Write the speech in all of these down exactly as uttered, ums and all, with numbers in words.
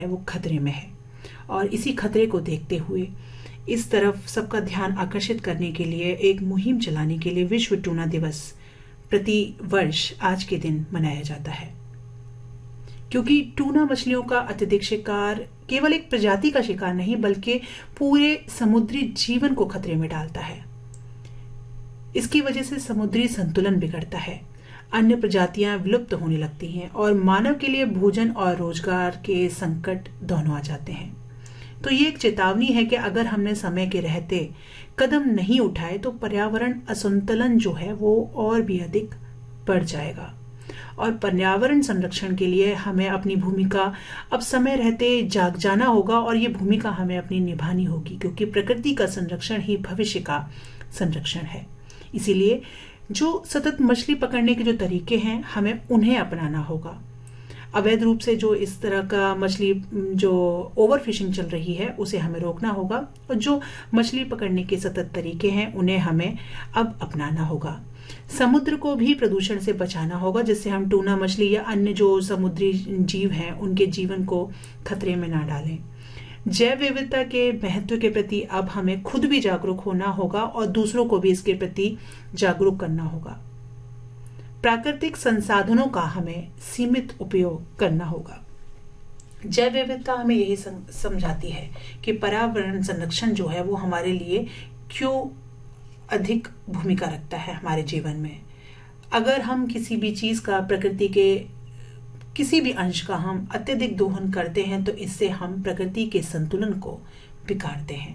वो खतरे में है। और इसी खतरे को देखते हुए इस तरफ सबका ध्यान आकर्षित करने के लिए एक मुहिम चलाने के लिए विश्व टूना दिवस प्रति वर्ष आज के दिन मनाया जाता है। क्योंकि टूना मछलियों का अत्यधिक शिकार केवल एक प्रजाति का शिकार नहीं बल्कि पूरे समुद्री जीवन को खतरे में डालता है। इसकी वजह से समुद्री संतुलन बिगड़ता है, अन्य प्रजातियां विलुप्त होने लगती हैं और मानव के लिए भोजन और रोजगार के संकट दोनों आ जाते हैं। तो ये एक चेतावनी है कि अगर हमने समय के रहते कदम नहीं उठाए तो पर्यावरण असंतुलन जो है वो और भी अधिक बढ़ जाएगा। और पर्यावरण संरक्षण के लिए हमें अपनी भूमिका अब समय रहते जाग जाना होगा और ये भूमिका हमें अपनी निभानी होगी, क्योंकि प्रकृति का संरक्षण ही भविष्य का संरक्षण है। इसीलिए जो सतत मछली पकड़ने के जो तरीके हैं हमें उन्हें अपनाना होगा। अवैध रूप से जो इस तरह का मछली जो ओवर फिशिंग चल रही है उसे हमें रोकना होगा और जो मछली पकड़ने के सतत तरीके हैं उन्हें हमें अब अपनाना होगा। समुद्र को भी प्रदूषण से बचाना होगा, जिससे हम टूना मछली या अन्य जो समुद्री जीव हैं उनके जीवन को खतरे में ना डालें। जैव विविधता के महत्व के प्रति अब हमें खुद भी जागरूक होना होगा और दूसरों को भी इसके प्रति जागरूक करना होगा। प्राकृतिक संसाधनों का हमें सीमित उपयोग करना होगा। जैव विविधता हमें यही समझाती है कि पर्यावरण संरक्षण जो है वो हमारे लिए क्यों अधिक भूमिका रखता है हमारे जीवन में। अगर हम किसी भी चीज का, प्रकृति के किसी भी अंश का हम अत्यधिक दोहन करते हैं तो इससे हम प्रकृति के संतुलन को बिगाड़ते हैं।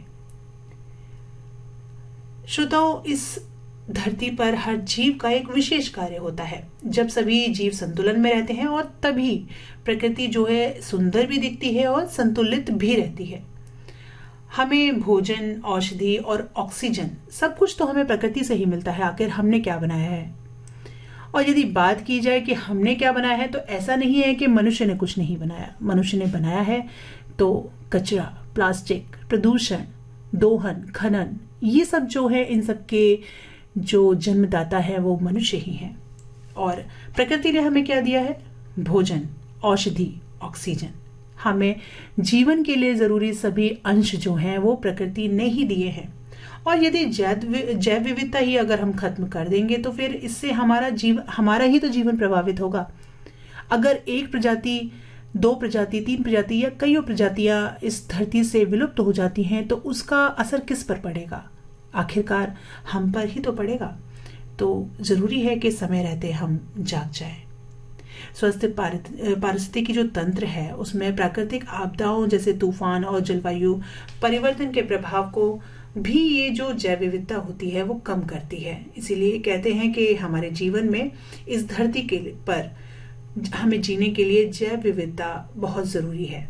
श्रोताओ, इस धरती पर हर जीव का एक विशेष कार्य होता है। जब सभी जीव संतुलन में रहते हैं और तभी प्रकृति जो है सुंदर भी दिखती है और संतुलित भी रहती है। हमें भोजन, औषधि और ऑक्सीजन सब कुछ तो हमें प्रकृति से ही मिलता है। आखिर हमने क्या बनाया है? और यदि बात की जाए कि हमने क्या बनाया है तो ऐसा नहीं है कि मनुष्य ने कुछ नहीं बनाया। मनुष्य ने बनाया है तो कचरा, प्लास्टिक, प्रदूषण, दोहन, खनन, ये सब जो है इन सब के जो जन्मदाता है वो मनुष्य ही है। और प्रकृति ने हमें क्या दिया है? भोजन, औषधि, ऑक्सीजन। हमें जीवन के लिए जरूरी सभी अंश जो हैं वो प्रकृति ने ही दिए हैं। और यदि जैव विविधता ही अगर हम खत्म कर देंगे तो फिर इससे हमारा जीवन हमारा ही तो जीवन प्रभावित होगा। अगर एक प्रजाति, दो प्रजाति, तीन प्रजाति या कईयों प्रजातियां इस धरती से विलुप्त हो जाती हैं तो उसका असर किस पर पड़ेगा? आखिरकार हम पर ही तो पड़ेगा। तो जरूरी है कि समय रहते हम जाग जाएं। स्वस्थ पारिस्थितिकी जो तंत्र है उसमें प्राकृतिक आपदाओं जैसे तूफान और जलवायु परिवर्तन के प्रभाव को भी ये जो जैव विविधता होती है वो कम करती है। इसीलिए कहते हैं कि हमारे जीवन में इस धरती के पर हमें जीने के लिए जैव विविधता बहुत जरूरी है।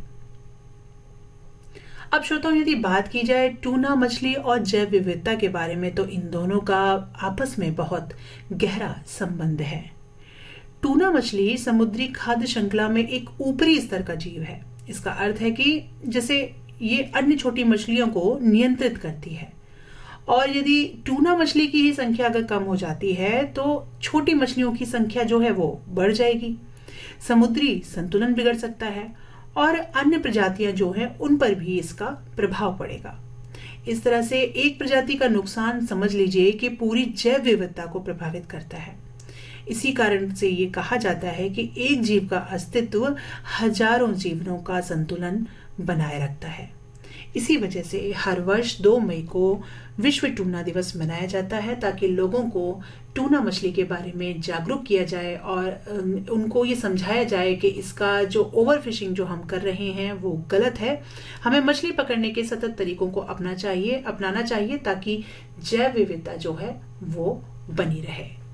अब श्रोताओं, यदि बात की जाए टूना मछली और जैव विविधता के बारे में तो इन दोनों का आपस में बहुत गहरा संबंध है। टूना मछली समुद्री खाद्य श्रृंखला में एक ऊपरी स्तर का जीव है। इसका अर्थ है कि जैसे ये अन्य छोटी मछलियों को नियंत्रित करती है। और यदि टूना मछली की ही संख्या अगर कम हो जाती है तो छोटी मछलियों की संख्या जो है वो बढ़ जाएगी। समुद्री संतुलन बिगड़ सकता है और अन्य प्रजातियां जो हैं उन पर भी इसका प्रभाव पड़ेगा। इस तरह से एक प्रजाति का नुकसान समझ लीजिए कि पूरी जैव विविधता को प्रभावित करता है। इसी कारण से ये कहा जाता है कि एक जीव का अस्तित्व हजारों जीवनों का संतुलन बनाए रखता है। इसी वजह से हर वर्ष दो मई को विश्व टूना दिवस मनाया जाता है ताकि लोगों को टूना मछली के बारे में जागरूक किया जाए और उनको ये समझाया जाए कि इसका जो ओवर फिशिंग जो हम कर रहे हैं वो गलत है। हमें मछली पकड़ने के सतत तरीकों को अपना चाहिए अपनाना चाहिए ताकि जैव विविधता जो है वो बनी रहे।